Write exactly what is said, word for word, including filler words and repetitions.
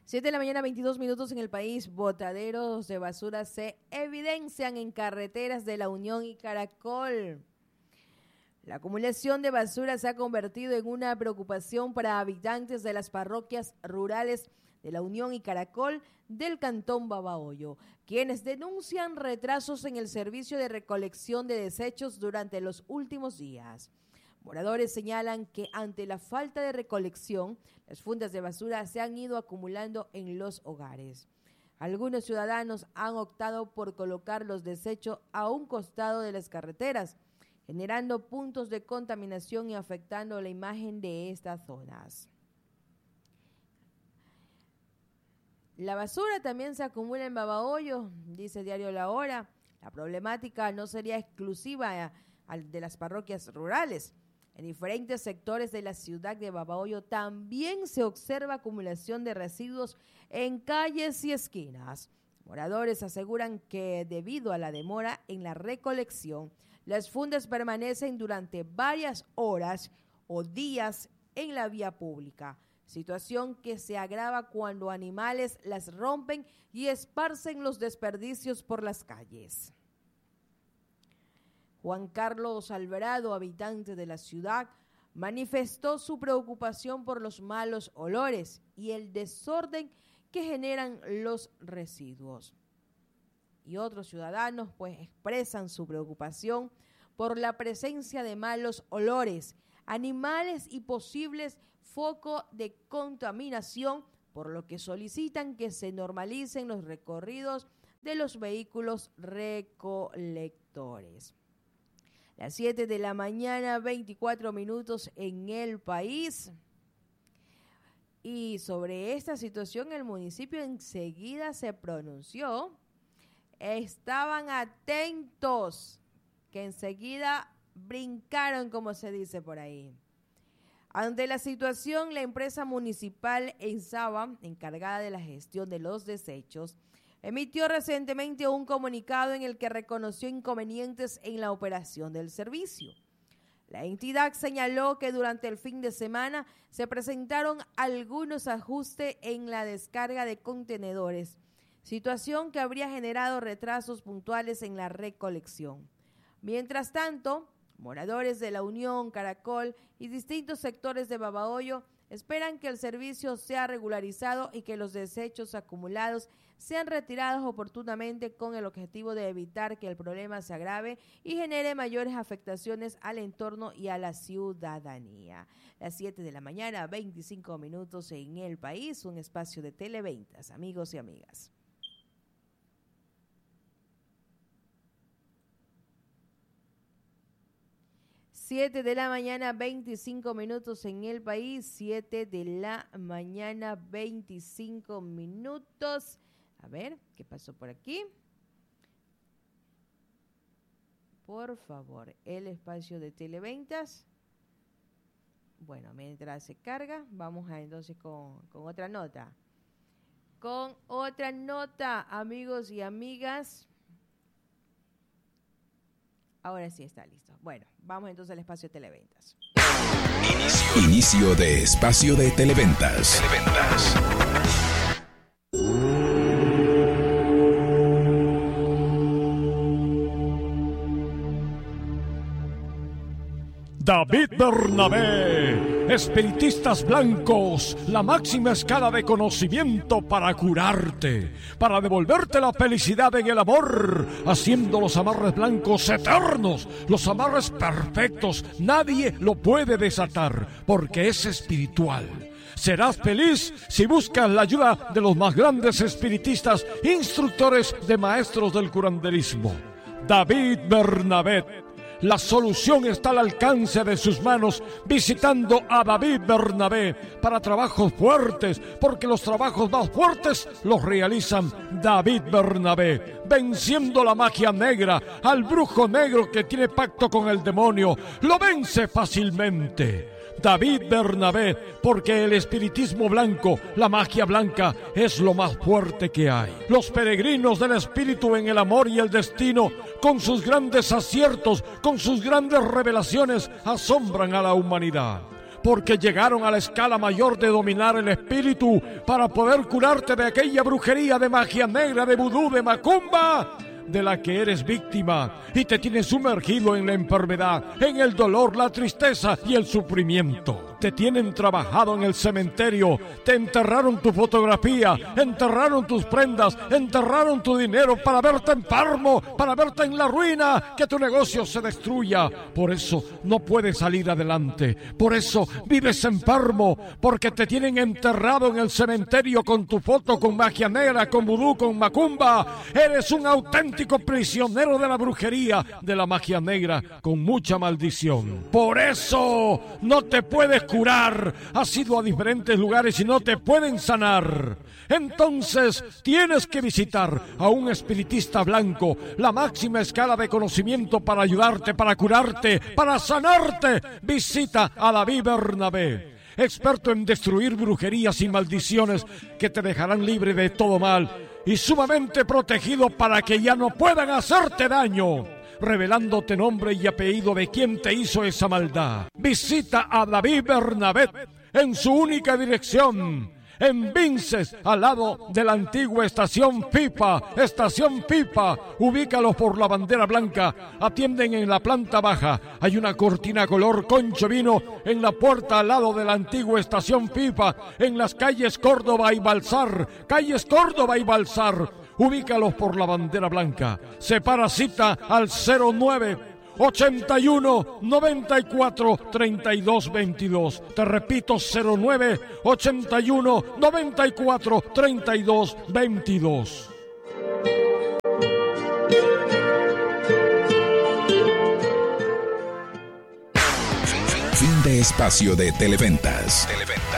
siete de la mañana, veintidós minutos en el país. Botaderos de basura se evidencian en carreteras de La Unión y Caracol. La acumulación de basura se ha convertido en una preocupación para habitantes de las parroquias rurales de La Unión y Caracol del cantón Babahoyo, quienes denuncian retrasos en el servicio de recolección de desechos durante los últimos días. Moradores señalan que ante la falta de recolección, las fundas de basura se han ido acumulando en los hogares. Algunos ciudadanos han optado por colocar los desechos a un costado de las carreteras, generando puntos de contaminación y afectando la imagen de estas zonas. La basura también se acumula en Babahoyo, dice Diario La Hora. La problemática no sería exclusiva de las parroquias rurales. En diferentes sectores de la ciudad de Babahoyo también se observa acumulación de residuos en calles y esquinas. Moradores aseguran que debido a la demora en la recolección, las fundas permanecen durante varias horas o días en la vía pública, situación que se agrava cuando animales las rompen y esparcen los desperdicios por las calles. Juan Carlos Alvarado, habitante de la ciudad, manifestó su preocupación por los malos olores y el desorden que generan los residuos. Y otros ciudadanos pues expresan su preocupación por la presencia de malos olores, animales y posibles focos de contaminación, por lo que solicitan que se normalicen los recorridos de los vehículos recolectores. Las siete de la mañana, veinticuatro minutos en el país. Y sobre esta situación el municipio enseguida se pronunció. Estaban atentos, que enseguida brincaron, como se dice por ahí. Ante la situación, la empresa municipal Ensaba, encargada de la gestión de los desechos, emitió recientemente un comunicado en el que reconoció inconvenientes en la operación del servicio. La entidad señaló que durante el fin de semana se presentaron algunos ajustes en la descarga de contenedores, situación que habría generado retrasos puntuales en la recolección. Mientras tanto, moradores de La Unión, Caracol y distintos sectores de Babahoyo esperan que el servicio sea regularizado y que los desechos acumulados sean retirados oportunamente con el objetivo de evitar que el problema se agrave y genere mayores afectaciones al entorno y a la ciudadanía. Las siete de la mañana, veinticinco minutos en el país, un espacio de Televentas, amigos y amigas. siete de la mañana, veinticinco minutos en el país, siete de la mañana, veinticinco minutos. A ver, ¿qué pasó por aquí? Por favor, el espacio de Televentas. Bueno, mientras se carga, vamos a entonces con, con otra nota. Con otra nota, amigos y amigas. Ahora sí está listo. Bueno, vamos entonces al espacio de Televentas. Inicio, Inicio de espacio de Televentas. Televentas. David Bernabé, espiritistas blancos, la máxima escala de conocimiento para curarte, para devolverte la felicidad en el amor, haciendo los amarres blancos eternos, los amarres perfectos, nadie lo puede desatar, porque es espiritual. Serás feliz si buscas la ayuda de los más grandes espiritistas, instructores de maestros del curanderismo. David Bernabé. La solución está al alcance de sus manos visitando a David Bernabé para trabajos fuertes, porque los trabajos más fuertes los realizan David Bernabé, venciendo la magia negra, al brujo negro que tiene pacto con el demonio, lo vence fácilmente. David Bernabé, porque el espiritismo blanco, la magia blanca, es lo más fuerte que hay. Los peregrinos del espíritu en el amor y el destino, con sus grandes aciertos, con sus grandes revelaciones, asombran a la humanidad. porque llegaron a la escala mayor de dominar el espíritu para poder curarte de aquella brujería, de magia negra, de vudú, de macumba, de la que eres víctima y te tienes sumergido en la enfermedad, en el dolor, la tristeza y el sufrimiento. Te tienen trabajado en el cementerio, te enterraron tu fotografía, enterraron tus prendas, enterraron tu dinero para verte enfermo, para verte en la ruina, que tu negocio se destruya. Por eso no puedes salir adelante, por eso vives enfermo, porque te tienen enterrado en el cementerio con tu foto, con magia negra, con vudú, con macumba. Eres un auténtico prisionero de la brujería, de la magia negra, con mucha maldición. Por eso no te puedes curar. Has ido a diferentes lugares y no te pueden sanar. Entonces tienes que visitar a un espiritista blanco, la máxima escala de conocimiento para ayudarte, para curarte, para sanarte. Visita a David Bernabé, experto en destruir brujerías y maldiciones que te dejarán libre de todo mal y sumamente protegido para que ya no puedan hacerte daño, revelándote nombre y apellido de quien te hizo esa maldad. Visita a David Bernabé en su única dirección, en Vinces, al lado de la antigua estación Pipa. Estación Pipa, ubícalos por la bandera blanca. Atienden en la planta baja. Hay una cortina color concho vino en la puerta al lado de la antigua estación Pipa, en las calles Córdoba y Balsar. Calles Córdoba y Balsar. Ubícalos por la bandera blanca. Separa cita al cero nueve ochenta y uno noventa y cuatro treinta y dos veintidós. Te repito, cero nueve ochenta y uno noventa y cuatro treinta y dos veintidós. Fin de espacio de Televentas. Televentas.